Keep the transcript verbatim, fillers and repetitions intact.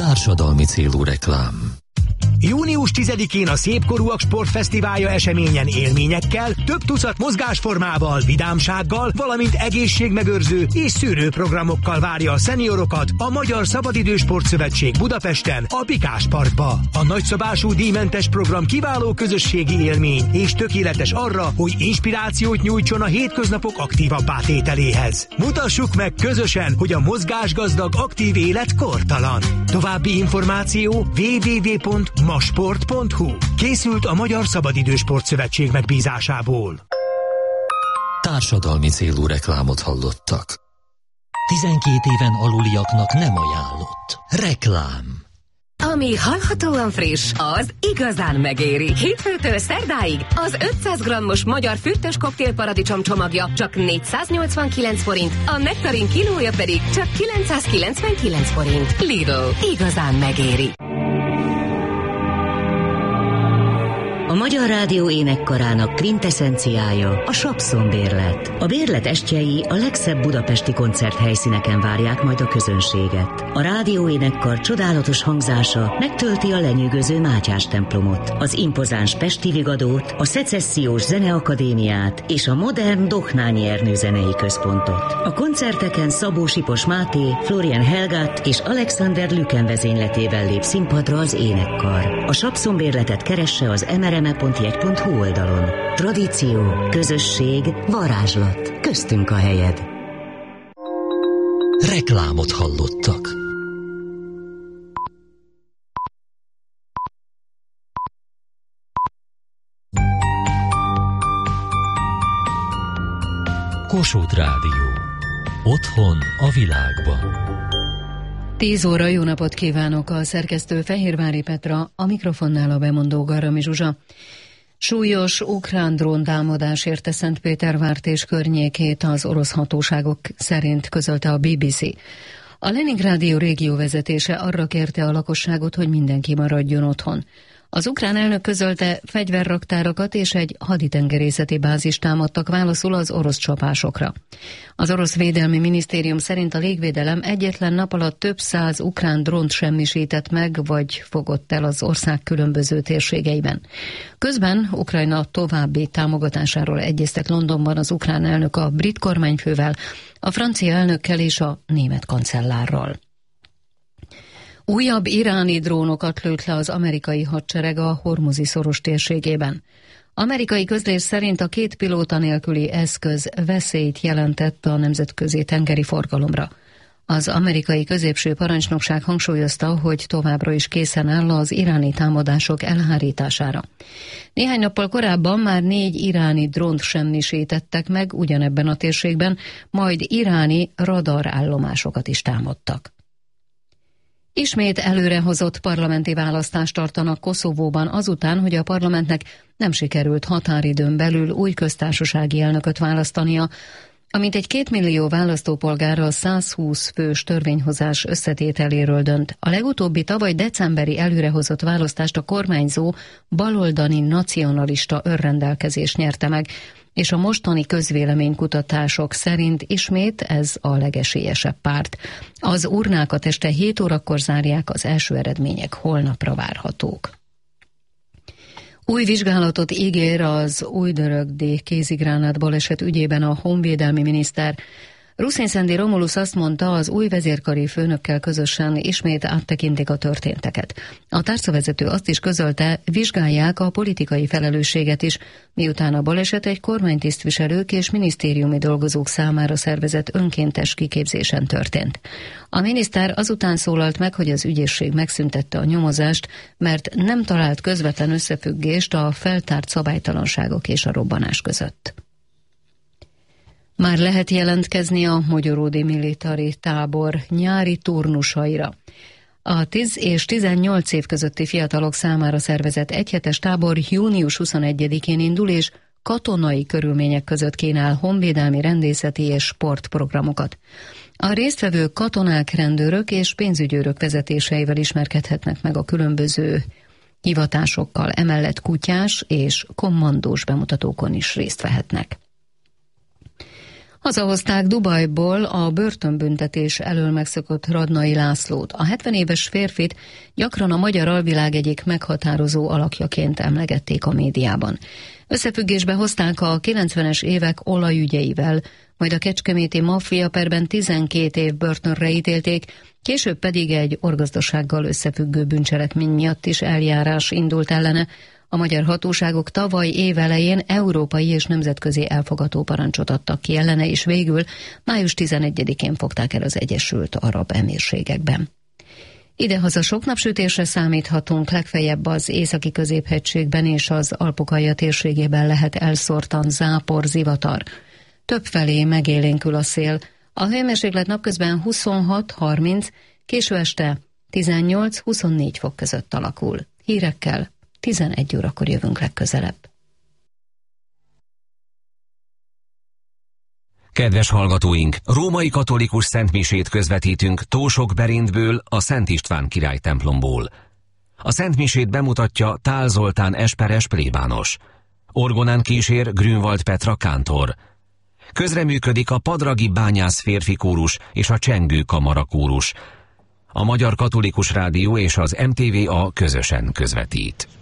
Társadalmi célú reklám. június tizedikén a Szépkorúak Sportfesztiválja eseményen élményekkel, több tucat mozgásformával, vidámsággal, valamint egészségmegőrző és szűrőprogramokkal várja a szeniorokat a Magyar Szabadidős Sportszövetség Budapesten, a Pikás Parkba. A nagyszabású díjmentes program kiváló közösségi élmény és tökéletes arra, hogy inspirációt nyújtson a hétköznapok aktívabbá tételéhez. Mutassuk meg közösen, hogy a mozgásgazdag aktív élet kortalan. További információ double-u double-u double-u pont masport pont hu. Készült a Magyar Szabadidős Sportszövetség megbízásából. Társadalmi célú reklámot hallottak. tizenkét éven aluliaknak nem ajánlott. Reklám. Ami hallhatóan friss, az igazán megéri. Hétfőtől szerdáig az ötszáz grammos magyar fürtös koktélparadicsom csomagja csak négyszáznyolcvankilenc forint, a nektarin kilója pedig csak kilencszázkilencvenkilenc forint. Lidl, igazán megéri. A Magyar Rádió énekkarának kvintessenciája a Sapszon bérlet. A bérlet estjei a legszebb budapesti koncerthelyszíneken várják majd a közönséget. A rádió énekkar csodálatos hangzása megtölti a lenyűgöző Mátyás templomot, az impozáns Pesti Vigadót, a Szecessziós Zeneakadémiát és a modern Dohnányi Ernő Zenei Központot. A koncerteken Szabó Sipos Máté, Florian Helgát és Alexander Lüken vezényletével lép színpadra az énekkar. A Sapszon bérletet keresse az em er em e pont jegy pont hu oldalon. Tradíció, közösség, varázslat. Köztünk a helyed. Reklámot hallottak. Kossuth Rádió. Otthon a világban. tíz óra, jó napot kívánok, a szerkesztő Fehérvári Petra, a mikrofonnál a bemondó Garami Zsuzsa. Súlyos ukrán dróntámadás érte Szentpétervárt és környékét, az orosz hatóságok szerint közölte a bé bé cé. A Leningrádi régió vezetése arra kérte a lakosságot, hogy mindenki maradjon otthon. Az ukrán elnök közölte, fegyverraktárakat és egy haditengerészeti bázist támadtak válaszul az orosz csapásokra. Az orosz védelmi minisztérium szerint a légvédelem egyetlen nap alatt több száz ukrán drónt semmisített meg, vagy fogott el az ország különböző térségeiben. Közben Ukrajna további támogatásáról egyeztek Londonban az ukrán elnök a brit kormányfővel, a francia elnökkel és a német kancellárral. Újabb iráni drónokat lőtt le az amerikai hadsereg a Hormuzi szoros térségében. Amerikai közlés szerint a két pilóta nélküli eszköz veszélyt jelentett a nemzetközi tengeri forgalomra. Az amerikai középső parancsnokság hangsúlyozta, hogy továbbra is készen áll az iráni támadások elhárítására. Néhány nappal korábban már négy iráni drónt semmisítettek meg ugyanebben a térségben, majd iráni radarállomásokat is támadtak. Ismét előrehozott parlamenti választást tartanak Koszovóban azután, hogy a parlamentnek nem sikerült határidőn belül új köztársasági elnököt választania, amint egy kétmillió választópolgárral százhúsz fős törvényhozás összetételéről dönt. A legutóbbi tavaly decemberi előrehozott választást a kormányzó baloldali nacionalista önrendelkezés nyerte meg, és a mostani közvéleménykutatások szerint ismét ez a legesélyesebb párt. Az urnákat este hét órakor zárják, az első eredmények holnapra várhatók. Új vizsgálatot ígér az újdörögdi kézigránát baleset ügyében a honvédelmi miniszter. Ruszínszendi Romulus azt mondta, az új vezérkari főnökkel közösen ismét áttekintik a történteket. A tárcavezető azt is közölte, vizsgálják a politikai felelősséget is, miután a baleset egy kormánytisztviselők és minisztériumi dolgozók számára szervezett önkéntes kiképzésen történt. A miniszter azután szólalt meg, hogy az ügyészség megszüntette a nyomozást, mert nem talált közvetlen összefüggést a feltárt szabálytalanságok és a robbanás között. Már lehet jelentkezni a Mogyoródi Militári Tábor nyári turnusaira. A tíz és tizennyolc év közötti fiatalok számára szervezett egyhetes tábor június huszonegyedikén indul, és katonai körülmények között kínál honvédelmi, rendészeti és sportprogramokat. A résztvevők katonák, rendőrök és pénzügyőrök vezetéseivel ismerkedhetnek meg a különböző hivatásokkal, emellett kutyás és kommandós bemutatókon is részt vehetnek. Hazahozták Dubajból a börtönbüntetés elől megszökött Radnai Lászlót. A hetven éves férfit gyakran a magyar alvilág egyik meghatározó alakjaként emlegették a médiában. Összefüggésbe hozták a kilencvenes évek olajügyeivel, majd a kecskeméti maffia perben tizenkét év börtönre ítélték, később pedig egy orgazdasággal összefüggő bűncselekmény miatt is eljárás indult ellene. A magyar hatóságok tavaly év elején európai és nemzetközi elfogató parancsot adtak ki ellene, és végül május tizenegyedikén fogták el az Egyesült Arab Emírségekben. Idehaza sok napsütésre számíthatunk, legfeljebb az északi középhegységben és az Alpok-alja térségében lehet elszórtan zápor, zivatar. Többfelé megélénkül a szél. A hőmérséklet napközben huszonhat harminc, késő este tizennyolc huszonnégy fok között alakul. Hírekkel tizenegy órakor jövünk legközelebb. Kedves hallgatóink, római katolikus szentmisét közvetítünk Tósok Berendből, a Szent István király templomból. A szentmisét bemutatja Tál Zoltán esperes plébános. Orgonán kísér Grünwald Petra kántor. Közreműködik a Padragi Bányász férfi kórus és a Csengő kamara kórus. A Magyar Katolikus Rádió és az em té vé á közösen közvetít.